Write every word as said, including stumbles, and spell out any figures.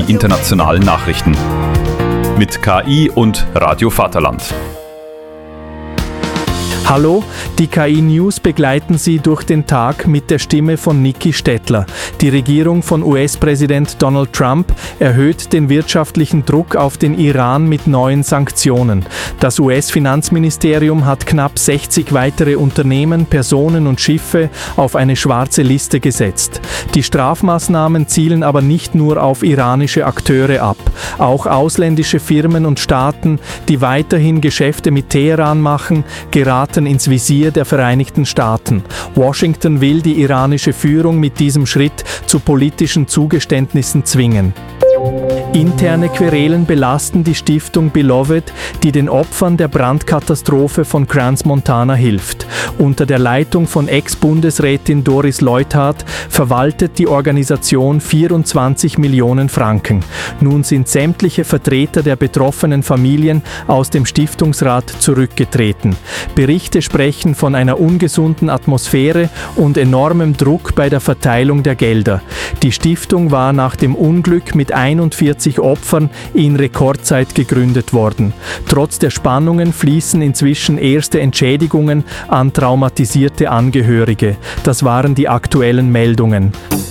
die internationalen Nachrichten. Mit K I und Radio Vaterland. Hallo, die K I-News begleiten Sie durch den Tag mit der Stimme von Niki Stettler. Die Regierung von U S-Präsident Donald Trump erhöht den wirtschaftlichen Druck auf den Iran mit neuen Sanktionen. Das U S-Finanzministerium hat knapp sechzig weitere Unternehmen, Personen und Schiffe auf eine schwarze Liste gesetzt. Die Strafmaßnahmen zielen aber nicht nur auf iranische Akteure ab. Auch ausländische Firmen und Staaten, die weiterhin Geschäfte mit Teheran machen, geraten ins Visier der Vereinigten Staaten. Washington will die iranische Führung mit diesem Schritt zu politischen Zugeständnissen zwingen. Interne Querelen belasten die Stiftung Beloved, die den Opfern der Brandkatastrophe von Crans-Montana hilft. Unter der Leitung von Ex-Bundesrätin Doris Leuthard verwaltet die Organisation vierundzwanzig Millionen Franken. Nun sind sämtliche Vertreter der betroffenen Familien aus dem Stiftungsrat zurückgetreten. Berichte sprechen von einer ungesunden Atmosphäre und enormem Druck bei der Verteilung der Gelder. Die Stiftung war nach dem Unglück mit einundvierzig Opfern in Rekordzeit gegründet worden. Trotz der Spannungen fließen inzwischen erste Entschädigungen an traumatisierte Angehörige. Das waren die aktuellen Meldungen.